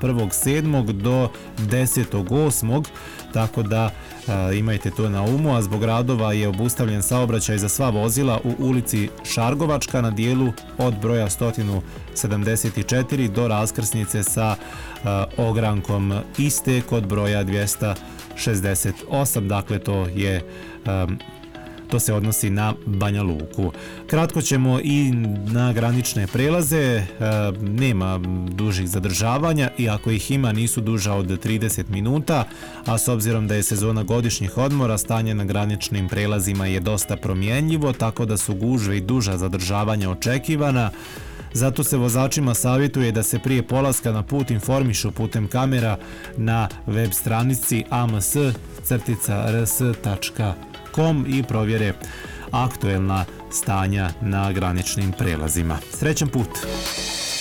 1.7. do 10.8. tako da imajte to na umu, a zbog radova je obustavljen saobraćaj za sva vozila u ulici Šargovačka na dijelu od broja 174 do raskrsnice sa ogrankom iste kod broja 268, dakle to se odnosi na Banja Luku. Kratko ćemo i na granične prelaze, nema dužih zadržavanja i ako ih ima nisu duža od 30 minuta, a s obzirom da je sezona godišnjih odmora, stanje na graničnim prelazima je dosta promjenjivo, tako da su gužve i duža zadržavanja očekivana. Zato se vozačima savjetuje da se prije polaska na put informišu putem kamera na web stranici ams-rs.com i provjere aktuelna stanja na graničnim prelazima. Srećan put!